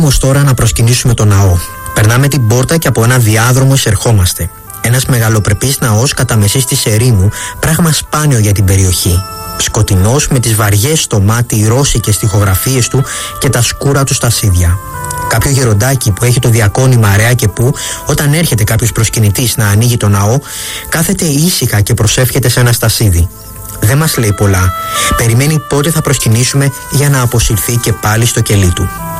όμως τώρα να προσκυνήσουμε τον ναό. Περνάμε την πόρτα και από ένα διάδρομο εισερχόμαστε. Ένας μεγαλοπρεπής ναός κατά μεσής της ερήμου, πράγμα σπάνιο για την περιοχή. Σκοτεινός, με τις βαριές στο μάτι ρώσικες στιχογραφίες του και τα σκούρα του στασίδια. Κάποιο γεροντάκι που έχει το διακόνημα αραιά και που, όταν έρχεται κάποιος προσκυνητής να ανοίγει το ναό, κάθεται ήσυχα και προσεύχεται σε ένα στασίδι. Δεν μας λέει πολλά. Περιμένει πότε θα προσκυνήσουμε για να αποσυρθεί και πάλι στο κελί του.